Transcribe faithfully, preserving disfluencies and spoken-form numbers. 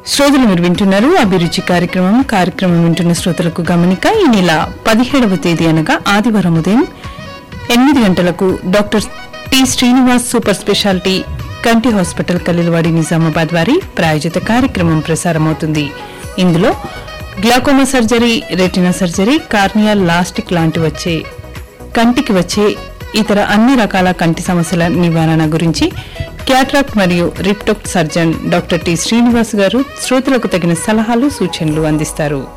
శ్రోతలు మీరు వింటున్నారు అభిరుచి కార్యక్రమం కార్యక్రమం వింటున్న శ్రోతలకు గమనిక. ఈ నెల పదిహేడవ తేదీ అనగా ఆదివారం ఉదయం ఎనిమిది గంటలకు doctor T Srinivas super speciality కంటి హాస్పిటల్ కలీలవాడి నిజామాబాద్ వారి ప్రాయోజిత కార్యక్రమం ప్రసారమవుతుంది. ఇందులో glaucoma surgery, retina surgery, corneal లాస్టిక్ లాంటి వచ్చే కంటికి వచ్చే ఇతర అన్ని రకాల కంటి సమస్యల నివారణ గురించి క్యాట్రాక్ట్ మరియు రిప్టోక్ సర్జన్ డాక్టర్ టి శ్రీనివాస్ గారు శ్రోతలకు తగిన సలహాలు సూచనలు అందిస్తారు.